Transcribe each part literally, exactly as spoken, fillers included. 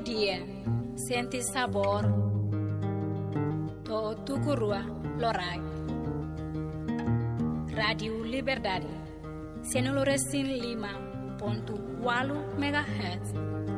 dia, senti sabor, to tukurua lorai. Radio Liberdade, senoloresin lima ponto walu megahertz.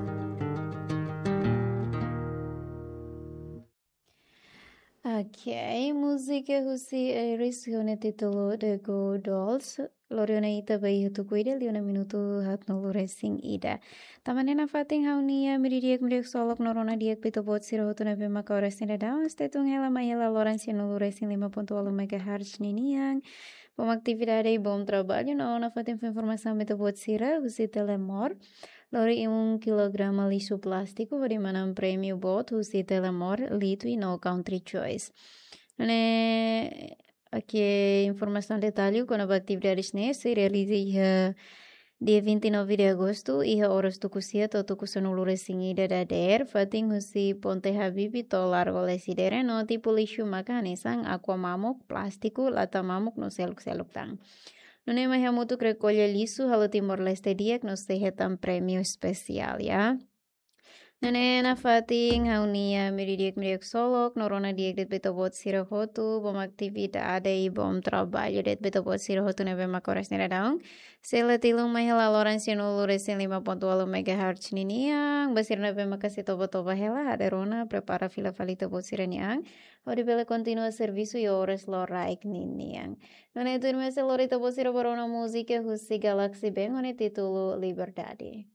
Ok, música russi risione titolo de Go Dolls. Loriona ita bai hatu kuida liona minuto hat no loresing ida. Tamanena fating haunia miridiak miriak solok norona diak pito bot siro hotu nebe maka oresin da daun stetung hela mayela lorensia no loresing lima ponto walu megahertz niniang. Bom atividade e bom trabalho na ona fating informação meta bot sira husi telemor. Lori um quilograma lixo plástico vari manam prêmio bot husi telemor lito e no country choice. Ne aqui informação detalhe quando a atividade né se realiza dia vinte e nove de agosto e a horas do cusia to to kusano luresing ida da der fating husi ponte habibi to largo lesidere no tipo lixo makane sang aqua mamok plástico lata mamok no seluk seluk tang. Nune mahamutu recolhe liso halo Timor Leste diak no sehetam prêmio especial ya. Nene na fating haunia miridiak miriak solok norona diak det beto bot sira hotu bom atividade e bom trabalho det beto bot sira hotu nebe makores nera daung. Sela tilung mahela lorensia no loresin lima ponto walu megahertz niniang basir nebe makasi toba toba hela aderona prepara fila falita bot sira niang. Ori bele continua serviço e horas loraik niniang. Nene turmese lorita bot sira barona música husi Galaxy Bang one titulo Liberdade.